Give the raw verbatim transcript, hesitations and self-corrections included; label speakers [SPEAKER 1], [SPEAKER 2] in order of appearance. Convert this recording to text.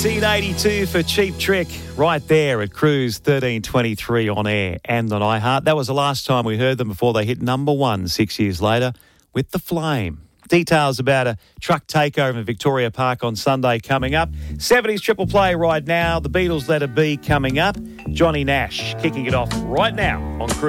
[SPEAKER 1] nineteen eighty-two for Cheap Trick, right there at Cruise thirteen twenty-three on air and on iHeart. That was the last time we heard them before they hit number one six years later with The Flame. Details about a truck takeover in Victoria Park on Sunday coming up. seventies triple play right now. The Beatles' Let It Be coming up. Johnny Nash kicking it off right now on Cruise.